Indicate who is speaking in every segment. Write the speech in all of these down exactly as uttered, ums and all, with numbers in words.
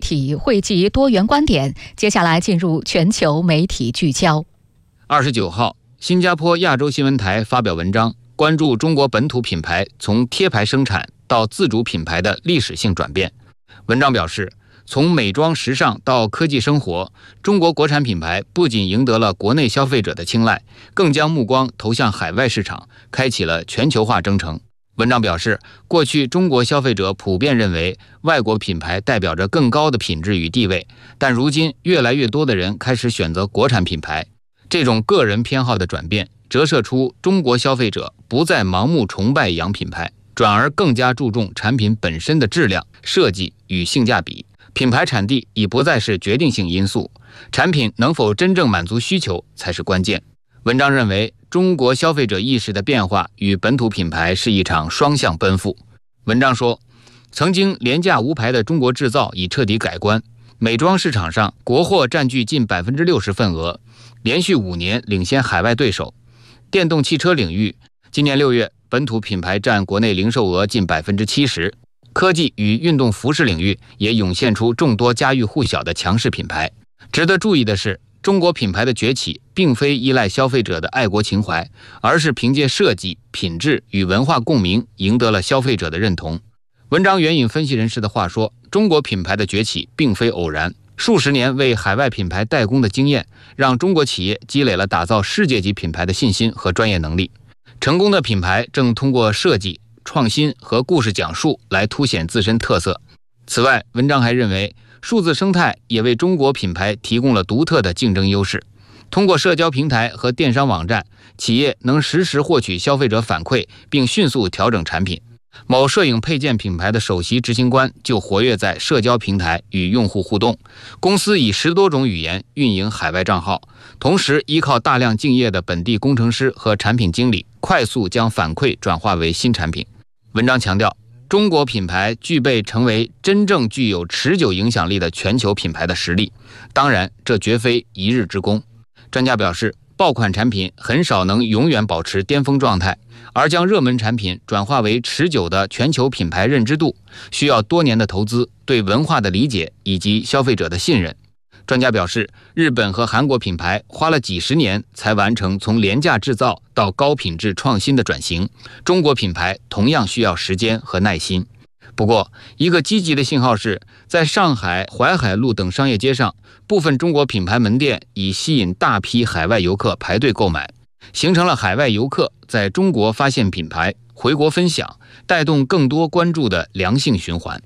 Speaker 1: 体汇集多元观点。接下来进入全球媒体聚焦。
Speaker 2: 二十九号，新加坡亚洲新闻台发表文章，关注中国本土品牌从贴牌生产到自主品牌的历史性转变。文章表示，从美妆时尚到科技生活，中国国产品牌不仅赢得了国内消费者的青睐，更将目光投向海外市场，开启了全球化征程。文章表示，过去中国消费者普遍认为外国品牌代表着更高的品质与地位，但如今越来越多的人开始选择国产品牌。这种个人偏好的转变，折射出中国消费者不再盲目崇拜洋品牌，转而更加注重产品本身的质量、设计与性价比。品牌产地已不再是决定性因素，产品能否真正满足需求才是关键。文章认为，中国消费者意识的变化与本土品牌是一场双向奔赴。文章说，曾经廉价无牌的中国制造已彻底改观，美妆市场上国货占据近 百分之六十 份额，连续五年领先海外对手。电动汽车领域，今年六月本土品牌占国内零售额近 百分之七十。科技与运动服饰领域也涌现出众多家喻户晓的强势品牌。值得注意的是，中国品牌的崛起并非依赖消费者的爱国情怀，而是凭借设计、品质与文化共鸣赢得了消费者的认同。文章援引分析人士的话说，中国品牌的崛起并非偶然，数十年为海外品牌代工的经验，让中国企业积累了打造世界级品牌的信心和专业能力。成功的品牌正通过设计、创新和故事讲述来凸显自身特色。此外，文章还认为，数字生态也为中国品牌提供了独特的竞争优势。通过社交平台和电商网站，企业能实时获取消费者反馈，并迅速调整产品。某摄影配件品牌的首席执行官就活跃在社交平台与用户互动，公司以十多种语言运营海外账号，同时依靠大量敬业的本地工程师和产品经理，快速将反馈转化为新产品。文章强调，中国品牌具备成为真正具有持久影响力的全球品牌的实力，当然，这绝非一日之功。专家表示，爆款产品很少能永远保持巅峰状态，而将热门产品转化为持久的全球品牌认知度，需要多年的投资、对文化的理解以及消费者的信任。专家表示，日本和韩国品牌花了几十年才完成从廉价制造到高品质创新的转型，中国品牌同样需要时间和耐心。不过，一个积极的信号是，在上海淮海路等商业街上，部分中国品牌门店已吸引大批海外游客排队购买，形成了海外游客在中国发现品牌、回国分享，带动更多关注的良性循环。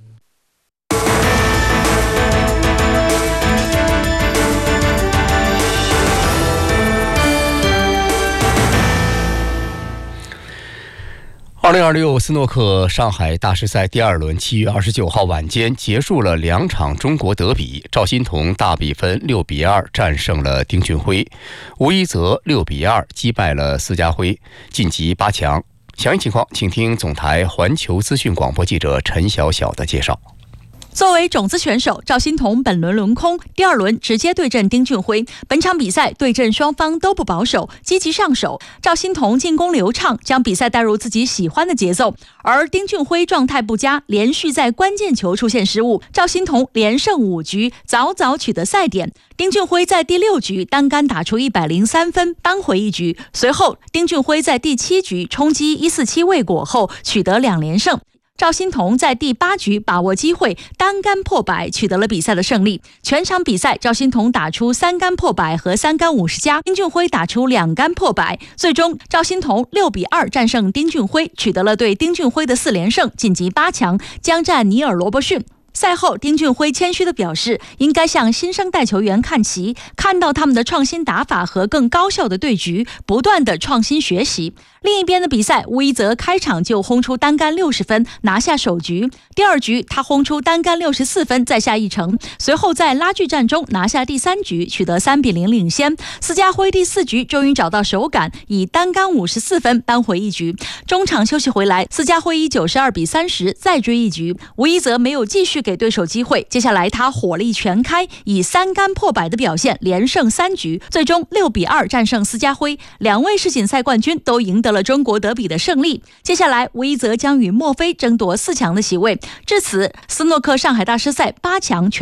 Speaker 3: 二零二六斯诺克上海大师赛第二轮七月二十九号晚间结束了两场中国德比，赵心童大比分六比二战胜了丁俊晖，吴一泽六比二击败了司家辉，晋级八强。详细情况请听总台环球资讯广播记者陈晓晓的介绍。
Speaker 4: 作为种子选手，赵心童本轮轮空，第二轮直接对阵丁俊晖。本场比赛对阵双方都不保守，积极上手。赵心童进攻流畅，将比赛带入自己喜欢的节奏，而丁俊晖状态不佳，连续在关键球出现失误。赵心童连胜五局，早早取得赛点。丁俊晖在第六局单杆打出一百零三分，扳回一局。随后，丁俊晖在第七局冲击一四七未果后，取得两连胜。赵心童在第八局把握机会，单杆破百，取得了比赛的胜利。全场比赛，赵心童打出三杆破百和三杆五十加，丁俊晖打出两杆破百。最终，赵心童六比二战胜丁俊晖，取得了对丁俊晖的四连胜，晋级八强，将战尼尔·罗伯逊。赛后，丁俊晖谦虚地表示，应该向新生代球员看齐，看到他们的创新打法和更高效的对局，不断地创新学习。另一边的比赛，吴一泽开场就轰出单杆六十分，拿下首局。第二局，他轰出单杆六十四分，再下一城。随后在拉锯战中拿下第三局，取得三比零领先。司家辉第四局终于找到手感，以单杆五十四分扳回一局。中场休息回来，司家辉以九十二比三十再追一局。吴一泽没有继续给对手机会，接下来他火力全开，以三杆破百的表现连胜三局，最终六比二战胜司家辉。两位世锦赛冠军都赢得了中国德比的胜利。接下来，吴一泽将与莫非争夺四强的席位。至此，斯诺克上海大师赛八强全